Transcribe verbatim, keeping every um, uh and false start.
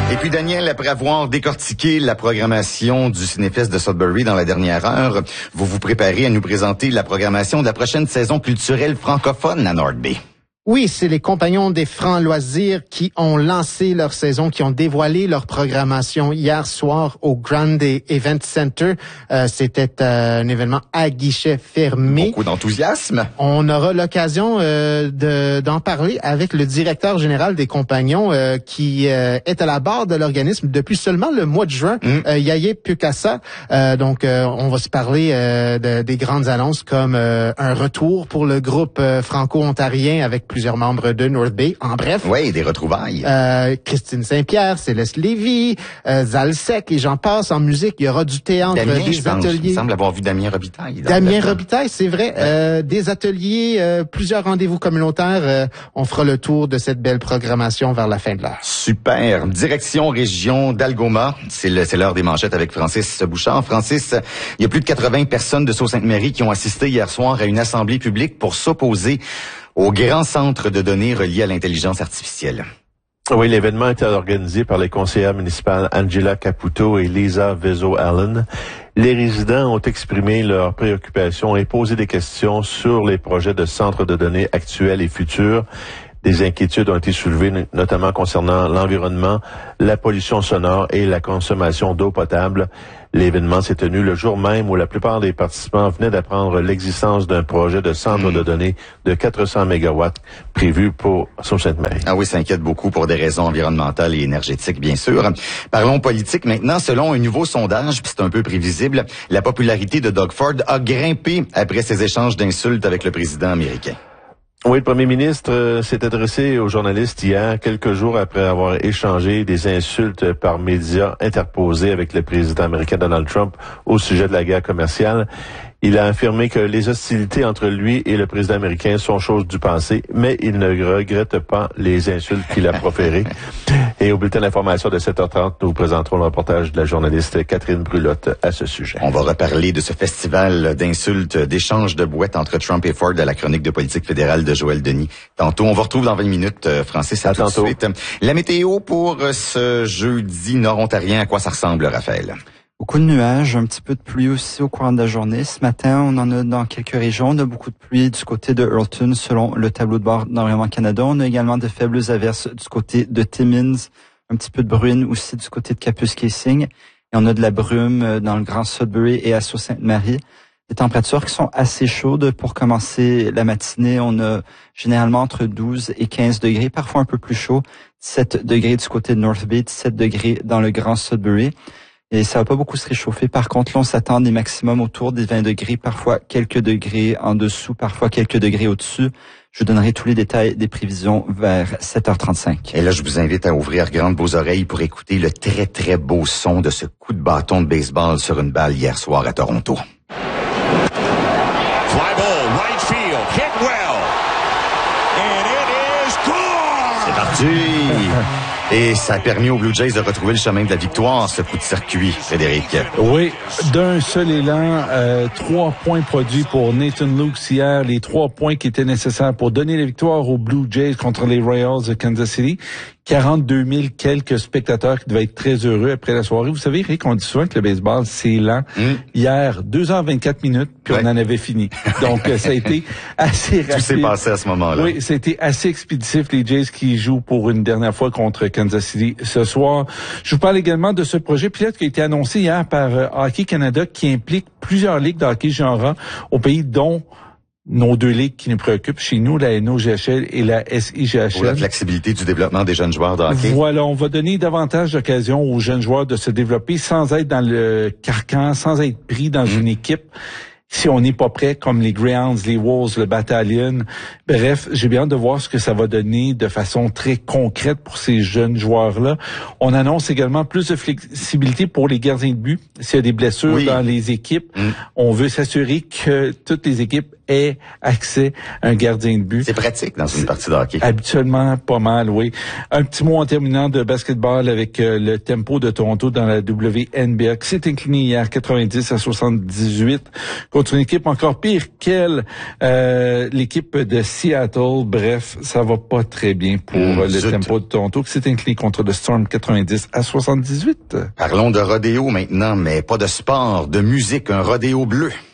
Et puis Daniel, après avoir décortiqué la programmation du Cinéfest de Sudbury dans la dernière heure, vous vous préparez à nous présenter la programmation de la prochaine saison culturelle francophone à North Bay. Oui, c'est les Compagnons des Francs Loisirs qui ont lancé leur saison, qui ont dévoilé leur programmation hier soir au Grande Event Center. Euh, c'était euh, un événement à guichet fermé. Beaucoup d'enthousiasme. On aura l'occasion euh, de, d'en parler avec le directeur général des Compagnons euh, qui euh, est à la barre de l'organisme depuis seulement le mois de juin, mm. euh, Yaye Pukasa. Euh, donc, euh, on va se parler euh, de, des grandes annonces comme euh, un retour pour le groupe euh, franco-ontarien avec plusieurs membres de North Bay. En bref. Oui, des retrouvailles. Euh, Christine Saint-Pierre, Céleste Lévy, euh, Zalsec, et j'en passe. En musique, il y aura du théâtre, Damien, des je pense, ateliers. Il semble avoir vu Damien Robitaille. Damien Robitaille, c'est vrai. Ouais. Euh, des ateliers, euh, plusieurs rendez-vous communautaires. Euh, on fera le tour de cette belle programmation vers la fin de l'heure. Super. Direction région d'Algoma. C'est, le, c'est l'heure des manchettes avec Francis Bouchard. Francis, il y a plus de quatre-vingts personnes de Sault-Sainte-Marie qui ont assisté hier soir à une assemblée publique pour s'opposer au grand centre de données relié à l'intelligence artificielle. Oui, l'événement était organisé par les conseillères municipales Angela Caputo et Lisa Vezo-Allen. Les résidents ont exprimé leurs préoccupations et posé des questions sur les projets de centres de données actuels et futurs. Des inquiétudes ont été soulevées, notamment concernant l'environnement, la pollution sonore et la consommation d'eau potable. L'événement s'est tenu le jour même où la plupart des participants venaient d'apprendre l'existence d'un projet de centre mmh. de données de quatre cents mégawatts prévu pour Sault-Sainte-Marie. Ah oui, ça inquiète beaucoup pour des raisons environnementales et énergétiques, bien sûr. Parlons politique maintenant. Selon un nouveau sondage, puis c'est un peu prévisible, la popularité de Doug Ford a grimpé après ses échanges d'insultes avec le président américain. Oui, le premier ministre euh, s'est adressé aux journalistes hier, quelques jours après avoir échangé des insultes par médias interposés avec le président américain Donald Trump au sujet de la guerre commerciale. Il a affirmé que les hostilités entre lui et le président américain sont choses du passé, mais il ne regrette pas les insultes qu'il a proférées. Et au bulletin d'information de sept heures trente, nous vous présenterons le reportage de la journaliste Catherine Brulotte à ce sujet. On va reparler de ce festival d'insultes, d'échanges de boîtes entre Trump et Ford à la chronique de politique fédérale de Joël Denis. Tantôt, on va retrouver dans vingt minutes, Francis, à, à tout de suite. La météo pour ce jeudi nord-ontarien, à quoi ça ressemble, Raphaël? Beaucoup de nuages, un petit peu de pluie aussi au courant de la journée. Ce matin, on en a dans quelques régions. On a beaucoup de pluie du côté de Hurlton, selon le tableau de bord d'Environnement Canada. On a également de faibles averses du côté de Timmins, un petit peu de bruine aussi du côté de Kapuskasing. Et on a de la brume dans le Grand Sudbury et à Sault-Sainte-Marie. Des températures qui sont assez chaudes pour commencer la matinée. On a généralement entre douze et quinze degrés, parfois un peu plus chaud. dix-sept degrés du côté de North Bay, dix-sept degrés dans le Grand Sudbury. Et ça va pas beaucoup se réchauffer. Par contre, là, on s'attend à des maximums autour des vingt degrés, parfois quelques degrés en dessous, parfois quelques degrés au-dessus. Je vous donnerai tous les détails des prévisions vers sept heures trente-cinq. Et là, je vous invite à ouvrir grandes vos oreilles pour écouter le très, très beau son de ce coup de bâton de baseball sur une balle hier soir à Toronto. Fly ball, right field, hit well. And it is gone! C'est parti! Et ça a permis aux Blue Jays de retrouver le chemin de la victoire, ce coup de circuit, Frédéric. Oui, d'un seul élan, euh, trois points produits pour Nathan Lukes hier, les trois points qui étaient nécessaires pour donner la victoire aux Blue Jays contre les Royals de Kansas City. quarante-deux mille quelques spectateurs qui devaient être très heureux après la soirée. Vous savez, Rick, on dit souvent que le baseball, c'est lent. Mm. Hier, deux heures vingt-quatre minutes, puis ouais. on en avait fini. Donc, ça a été assez rapide. Tout s'est passé à ce moment-là. Oui, c'était assez expéditif, les Jays qui jouent pour une dernière fois contre Kansas City ce soir. Je vous parle également de ce projet pilote qui a été annoncé hier par euh, Hockey Canada, qui implique plusieurs ligues de hockey junior au pays, dont nos deux ligues qui nous préoccupent chez nous, la N O G H L et la S I G H L. Pour la flexibilité du développement des jeunes joueurs de hockey. Voilà, on va donner davantage d'occasions aux jeunes joueurs de se développer sans être dans le carcan, sans être pris dans mmh. une équipe. Si on n'est pas prêt, comme les Greyhounds, les Wolves, le Battalion. Bref, j'ai bien hâte de voir ce que ça va donner de façon très concrète pour ces jeunes joueurs-là. On annonce également plus de flexibilité pour les gardiens de but. S'il y a des blessures oui. dans les équipes, mmh. on veut s'assurer que toutes les équipes ait accès à un gardien de but. C'est pratique dans une partie de hockey. Habituellement, pas mal, oui. Un petit mot en terminant de basketball avec euh, le Tempo de Toronto dans la W N B A qui s'est incliné hier quatre-vingt-dix à soixante-dix-huit contre une équipe encore pire qu'elle, euh, l'équipe de Seattle. Bref, ça va pas très bien pour mmh, le zut. Tempo de Toronto qui s'est incliné contre le Storm quatre-vingt-dix à soixante-dix-huit. Parlons de rodéo maintenant, mais pas de sport, de musique, un rodéo bleu.